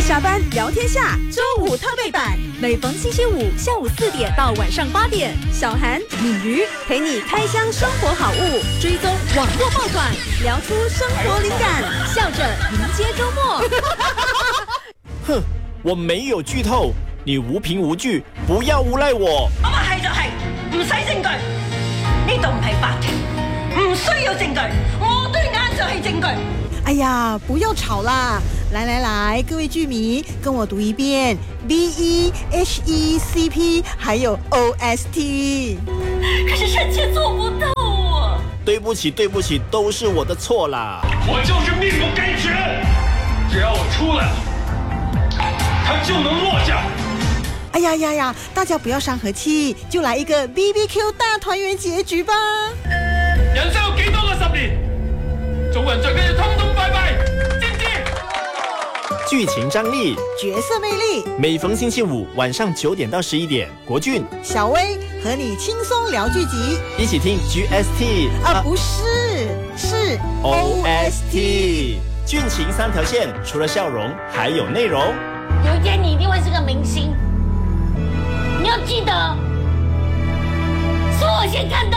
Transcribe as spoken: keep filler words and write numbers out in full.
下班聊天下周五特备版，每逢星期五下午四点到晚上八点，小韩、敏瑜陪你开箱生活好物，追踪网络爆款，聊出生活灵感，笑着迎接周末。 哼，我没有劇透，你無憑無據，不要誣賴我。 我話係就係，唔使證據，呢度唔係法庭，唔需要證據，我對眼就係證據。 哎呀，不要吵啦！來來來，各位劇迷，跟我讀一遍 B E H E C P， 還有 O S T。 可是臣妾做不到啊！ 對不起，對不起，都是我的錯啦。 我就是命不該絕，只要我出來了，他就能落下。 哎呀呀呀，大家不要傷和氣，就來一個 B B Q 大團圓結局吧。 人生有幾多個十年？做人最緊要通通拜拜，知唔知？ 劇情張力， 角色魅力， 每逢星期五晚上九點到十一點，國俊、 小薇和你輕鬆聊劇集， 一起聽 G S T 啊，不是，是 O S T。劇情三條線，除了笑容，還有內容。 有一天你一定會是個明星，你要記得，是我先看到。